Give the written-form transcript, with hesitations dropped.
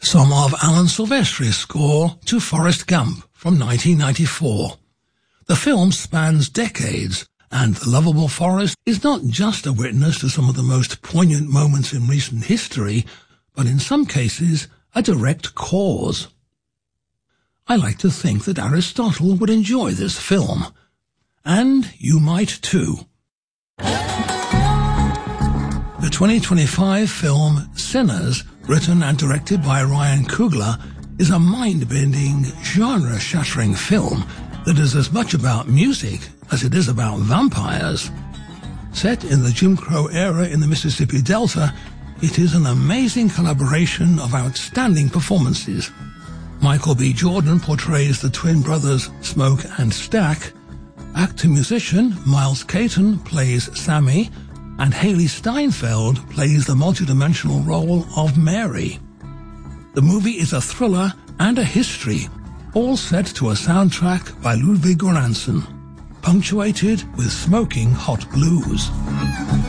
some of Alan Silvestri's score to Forrest Gump from 1994. The film spans decades, and The Lovable Forrest is not just a witness to some of the most poignant moments in recent history, but in some cases a direct cause. I like to think that Aristotle would enjoy this film. And you might too. The 2025 film Sinners, written and directed by Ryan Coogler, is a mind-bending, genre-shattering film that is as much about music as it is about vampires. Set in the Jim Crow era in the Mississippi Delta, it is an amazing collaboration of outstanding performances. Michael B. Jordan portrays the twin brothers Smoke and Stack. Actor-musician Miles Caton plays Sammy, and Haley Steinfeld plays the multidimensional role of Mary. The movie is a thriller and a history, all set to a soundtrack by Ludwig Göransson, punctuated with smoking hot blues.